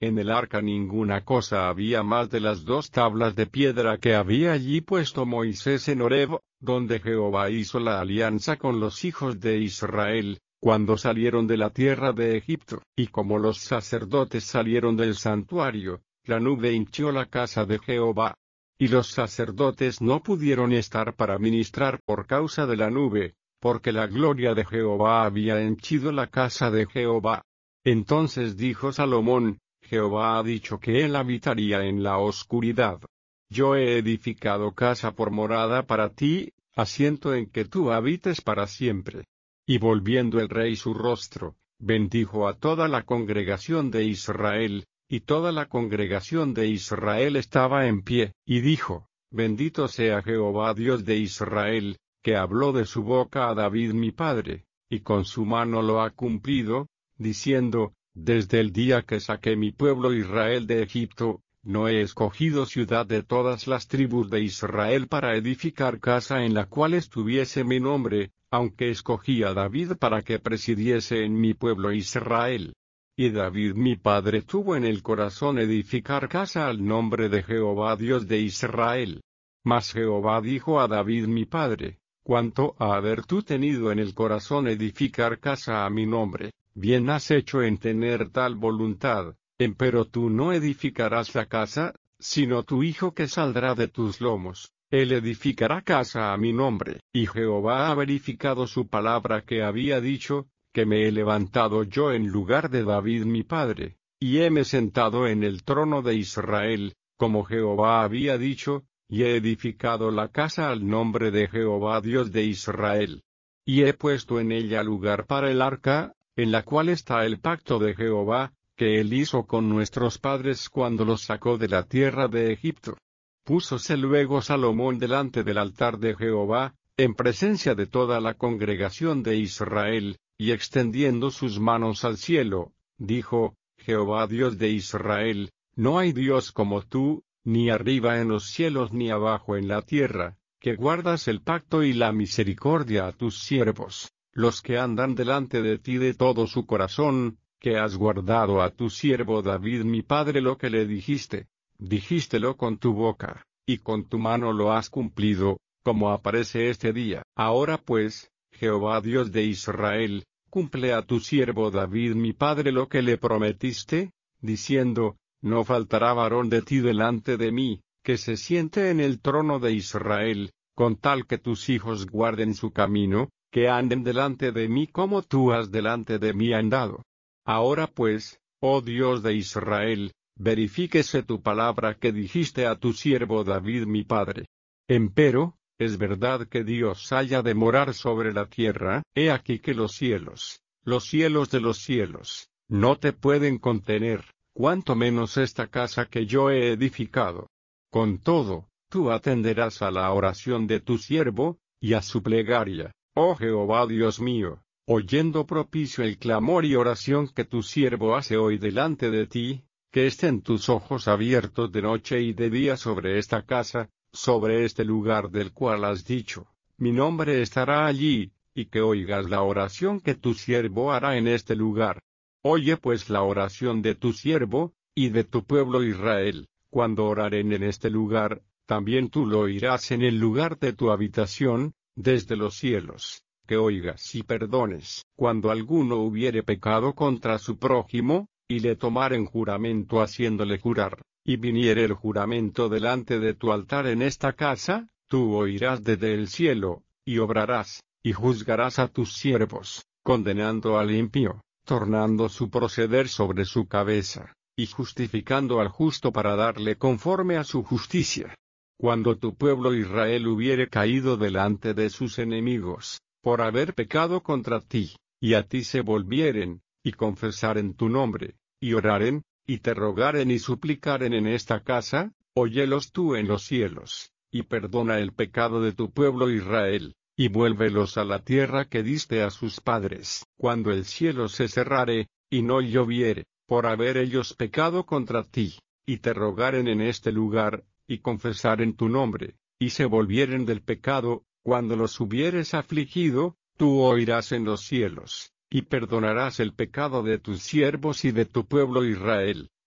Speaker 1: En el arca ninguna cosa había más de las dos tablas de piedra que había allí puesto Moisés en Horeb, donde Jehová hizo la alianza con los hijos de Israel, cuando salieron de la tierra de Egipto. Y como los sacerdotes salieron del santuario, la nube hinchió la casa de Jehová. Y los sacerdotes no pudieron estar para ministrar por causa de la nube, porque la gloria de Jehová había henchido la casa de Jehová. Entonces dijo Salomón: Jehová ha dicho que él habitaría en la oscuridad. Yo he edificado casa por morada para ti, asiento en que tú habites para siempre. Y volviendo el rey su rostro, bendijo a toda la congregación de Israel, y toda la congregación de Israel estaba en pie, y dijo: Bendito sea Jehová Dios de Israel, que habló de su boca a David mi padre, y con su mano lo ha cumplido, diciendo: Desde el día que saqué mi pueblo Israel de Egipto, no he escogido ciudad de todas las tribus de Israel para edificar casa en la cual estuviese mi nombre, aunque escogí a David para que presidiese en mi pueblo Israel. Y David mi padre tuvo en el corazón edificar casa al nombre de Jehová Dios de Israel. Mas Jehová dijo a David mi padre: Cuanto a haber tú tenido en el corazón edificar casa a mi nombre, bien has hecho en tener tal voluntad, empero tú no edificarás la casa, sino tu hijo que saldrá de tus lomos, él edificará casa a mi nombre. Y Jehová ha verificado su palabra que había dicho, que me he levantado yo en lugar de David mi padre, y heme sentado en el trono de Israel, como Jehová había dicho, y he edificado la casa al nombre de Jehová Dios de Israel. Y he puesto en ella lugar para el arca, en la cual está el pacto de Jehová, que él hizo con nuestros padres cuando los sacó de la tierra de Egipto. Púsose luego Salomón delante del altar de Jehová, en presencia de toda la congregación de Israel, y extendiendo sus manos al cielo, dijo: Jehová Dios de Israel, no hay Dios como tú, ni arriba en los cielos ni abajo en la tierra, que guardas el pacto y la misericordia a tus siervos, los que andan delante de ti de todo su corazón, que has guardado a tu siervo David mi padre lo que le dijiste, dijístelo con tu boca, y con tu mano lo has cumplido, como aparece este día. Ahora pues, Jehová Dios de Israel, cumple a tu siervo David mi padre lo que le prometiste, diciendo: No faltará varón de ti delante de mí, que se siente en el trono de Israel, con tal que tus hijos guarden su camino, que anden delante de mí como tú has delante de mí andado. Ahora pues, oh Dios de Israel, verifíquese tu palabra que dijiste a tu siervo David mi padre. Empero, es verdad que Dios haya de morar sobre la tierra, he aquí que los cielos, los cielos de los cielos, no te pueden contener, cuanto menos esta casa que yo he edificado. Con todo, tú atenderás a la oración de tu siervo, y a su plegaria, oh Jehová Dios mío, oyendo propicio el clamor y oración que tu siervo hace hoy delante de ti, que estén tus ojos abiertos de noche y de día sobre esta casa, sobre este lugar del cual has dicho: Mi nombre estará allí, y que oigas la oración que tu siervo hará en este lugar. Oye pues la oración de tu siervo, y de tu pueblo Israel, cuando oraren en este lugar, también tú lo oirás en el lugar de tu habitación, desde los cielos, que oigas y perdones. Cuando alguno hubiere pecado contra su prójimo, y le tomaren juramento haciéndole jurar, y viniere el juramento delante de tu altar en esta casa, tú oirás desde el cielo, y obrarás, y juzgarás a tus siervos, condenando al impío, tornando su proceder sobre su cabeza, y justificando al justo para darle conforme a su justicia. Cuando tu pueblo Israel hubiere caído delante de sus enemigos, por haber pecado contra ti, y a ti se volvieren, y confesaren tu nombre, y oraren, y te rogaren y suplicaren en esta casa, óyelos tú en los cielos, y perdona el pecado de tu pueblo Israel, y vuélvelos a la tierra que diste a sus padres. Cuando el cielo se cerrare, y no lloviere, por haber ellos pecado contra ti, y te rogaren en este lugar, y confesaren tu nombre, y se volvieren del pecado, cuando los hubieres afligido, tú oirás en los cielos, y perdonarás el pecado de tus siervos y de tu pueblo Israel,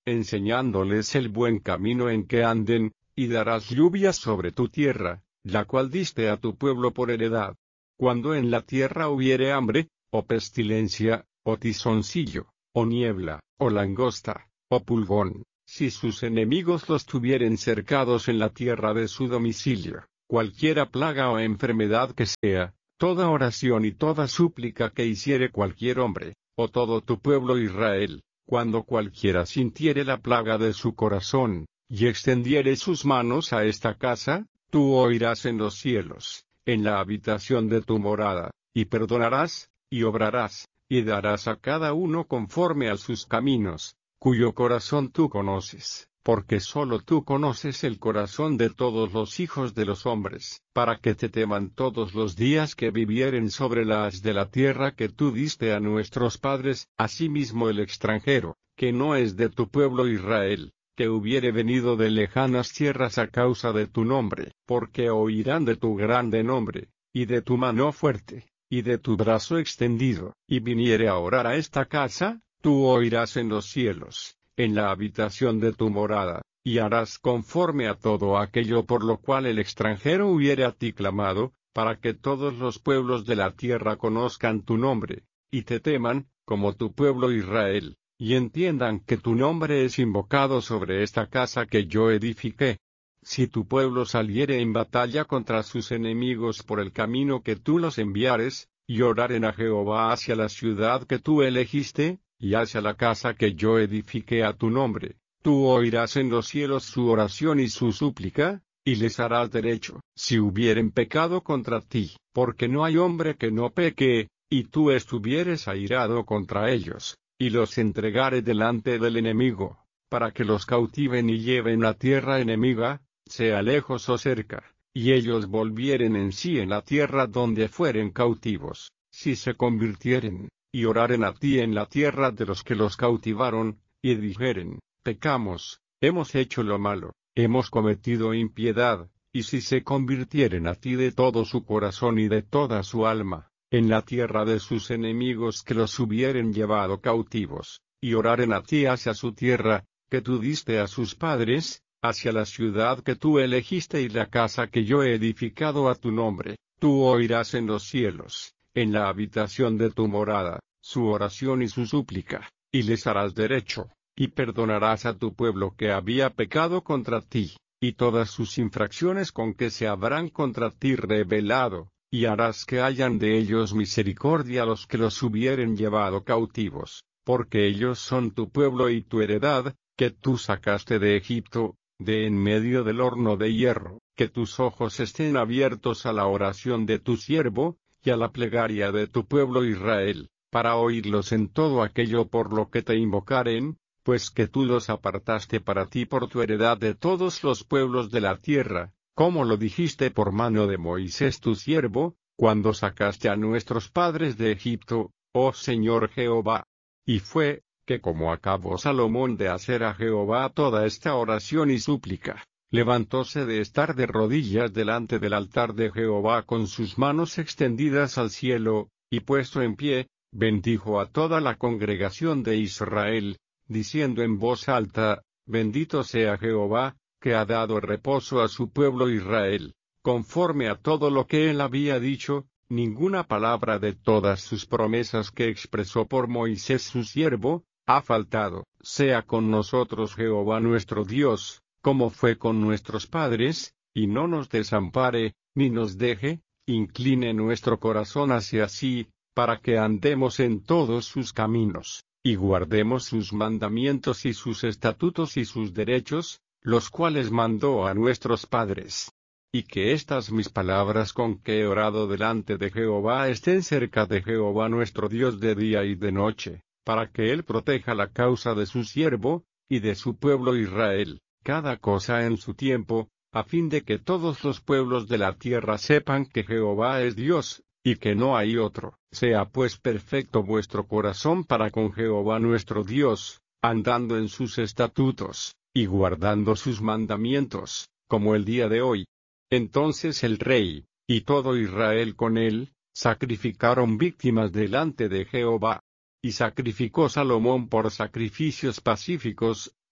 Speaker 1: enseñándoles el buen camino en que anden, y darás lluvias sobre tu tierra, la cual diste a tu pueblo por heredad. Cuando en la tierra hubiere hambre, o pestilencia, o tizoncillo, o niebla, o langosta, o pulgón, si sus enemigos los tuvieren cercados en la tierra de su domicilio, cualquiera plaga o enfermedad que sea, toda oración y toda súplica que hiciere cualquier hombre, o todo tu pueblo Israel, cuando cualquiera sintiere la plaga de su corazón, y extendiere sus manos a esta casa, tú oirás en los cielos, en la habitación de tu morada, y perdonarás, y obrarás, y darás a cada uno conforme a sus caminos, cuyo corazón tú conoces, porque sólo tú conoces el corazón de todos los hijos de los hombres, para que te teman todos los días que vivieren sobre la haz de la tierra que tú diste a nuestros padres, asimismo el extranjero, que no es de tu pueblo Israel, que hubiere venido de lejanas tierras a causa de tu nombre, porque oirán de tu grande nombre, y de tu mano fuerte, y de tu brazo extendido, y viniere a orar a esta casa, tú oirás en los cielos, en la habitación de tu morada, y harás conforme a todo aquello por lo cual el extranjero hubiere a ti clamado, para que todos los pueblos de la tierra conozcan tu nombre, y te teman, como tu pueblo Israel, y entiendan que tu nombre es invocado sobre esta casa que yo edifiqué. Si tu pueblo saliere en batalla contra sus enemigos por el camino que tú los enviares, y oraren a Jehová hacia la ciudad que tú elegiste, y hacia la casa que yo edifiqué a tu nombre, tú oirás en los cielos su oración y su súplica, y les harás derecho, si hubieren pecado contra ti, porque no hay hombre que no peque, y tú estuvieres airado contra ellos, y los entregare delante del enemigo, para que los cautiven y lleven a tierra enemiga, sea lejos o cerca, y ellos volvieren en sí en la tierra donde fueren cautivos, si se convirtieren, y oraren a ti en la tierra de los que los cautivaron, y dijeren, pecamos, hemos hecho lo malo, hemos cometido impiedad, y si se convirtieren a ti de todo su corazón y de toda su alma, en la tierra de sus enemigos que los hubieren llevado cautivos, y oraren a ti hacia su tierra, que tú diste a sus padres, hacia la ciudad que tú elegiste y la casa que yo he edificado a tu nombre, tú oirás en los cielos, en la habitación de tu morada, su oración y su súplica, y les harás derecho, y perdonarás a tu pueblo que había pecado contra ti, y todas sus infracciones con que se habrán contra ti rebelado, y harás que hayan de ellos misericordia a los que los hubieren llevado cautivos, porque ellos son tu pueblo y tu heredad, que tú sacaste de Egipto, de en medio del horno de hierro, que tus ojos estén abiertos a la oración de tu siervo, y a la plegaria de tu pueblo Israel, para oírlos en todo aquello por lo que te invocaren, pues que tú los apartaste para ti por tu heredad de todos los pueblos de la tierra, como lo dijiste por mano de Moisés tu siervo, cuando sacaste a nuestros padres de Egipto, oh Señor Jehová. Y fue, que como acabó Salomón de hacer a Jehová toda esta oración y súplica, levantóse de estar de rodillas delante del altar de Jehová con sus manos extendidas al cielo, y puesto en pie, bendijo a toda la congregación de Israel, diciendo en voz alta, bendito sea Jehová, que ha dado reposo a su pueblo Israel, conforme a todo lo que él había dicho, ninguna palabra de todas sus promesas que expresó por Moisés su siervo, ha faltado, sea con nosotros Jehová nuestro Dios, como fue con nuestros padres, y no nos desampare, ni nos deje, incline nuestro corazón hacia sí, para que andemos en todos sus caminos, y guardemos sus mandamientos y sus estatutos y sus derechos, los cuales mandó a nuestros padres. Y que estas mis palabras con que he orado delante de Jehová estén cerca de Jehová nuestro Dios de día y de noche, para que él proteja la causa de su siervo, y de su pueblo Israel, cada cosa en su tiempo, a fin de que todos los pueblos de la tierra sepan que Jehová es Dios, y que no hay otro. Sea pues perfecto vuestro corazón para con Jehová nuestro Dios, andando en sus estatutos, y guardando sus mandamientos, como el día de hoy. Entonces el rey, y todo Israel con él, sacrificaron víctimas delante de Jehová. Y sacrificó Salomón por sacrificios pacíficos,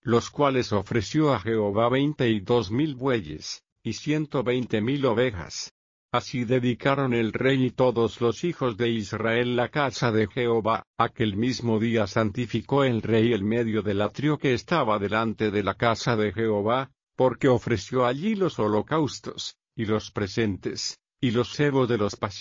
Speaker 1: los cuales ofreció a Jehová veinte y dos mil bueyes, y ciento veinte mil ovejas. Así dedicaron el rey y todos los hijos de Israel la casa de Jehová. Aquel mismo día santificó el rey el medio del atrio que estaba delante de la casa de Jehová, porque ofreció allí los holocaustos, y los presentes, y los cebos de los